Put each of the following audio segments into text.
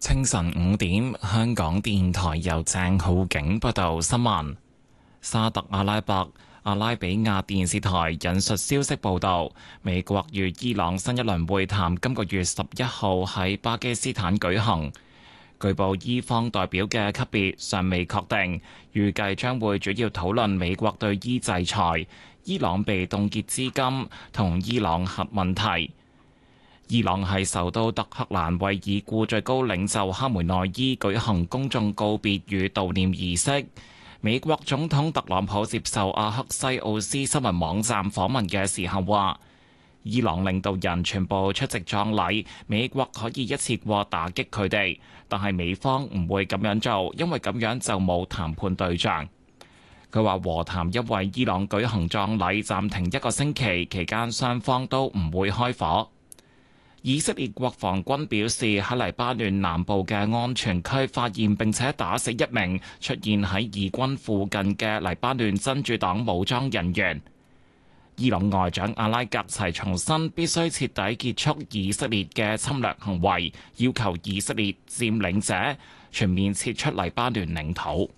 清晨5點，香港電台由鄭浩景報道新聞。沙特阿拉伯阿拉比亞電視台引述消息報道，美國與伊朗新一輪會談今個月11號喺巴基斯坦舉行。據報伊方代表嘅級別尚未確定，預計將會主要討論美國對伊制裁、伊朗被凍結資金同伊朗核問題。伊朗喺首都德黑蘭為已故最高領袖哈梅內伊舉行公眾告別與悼念儀式。美國總統特朗普接受阿克西奧斯新聞網站訪問嘅時候話，伊朗領導人全部出席葬禮，美國可以一次過打擊佢哋，但係美方唔會咁樣做，因為咁樣就冇談判對象。佢話和談因為伊朗舉行葬禮暫停1個星期，期間雙方都唔會開火。以色列國防軍表示，喺黎巴嫩南部嘅安全區發現並且打死1名出現喺以軍附近嘅黎巴嫩真主黨武裝人員。伊朗外長阿拉格齊重申必須徹底結束以色列嘅侵略行為，要求以色列佔領者全面撤出黎巴嫩領土。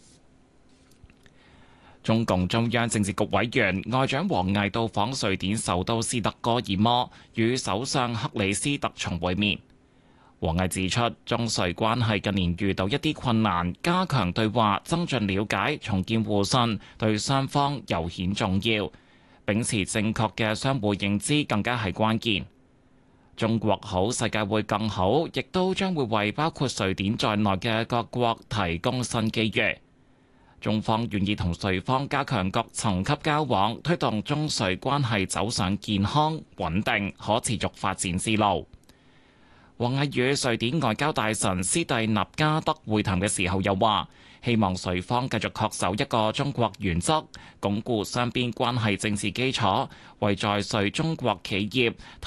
中共中央政治局委員外長王毅到訪瑞典首都斯德哥爾摩，與首相克里斯特松會面。王毅指出，中瑞關係近年遇到一啲困難，加強對話、增進了解、重建互信，對雙方尤顯重要。秉持正確嘅相互認知更加係關鍵。中國好，世界會更好，亦都將會為包括瑞典在內嘅各國提供新機遇。中方願意同瑞方加強各層級交往，推動中瑞關係走上健康、穩定、可持續發展之路。王毅與瑞典外交大臣斯蒂納加德會談嘅時候又話，希望瑞方繼續恪守一個中國原則，鞏固雙邊關係政治基礎，為在瑞中國企業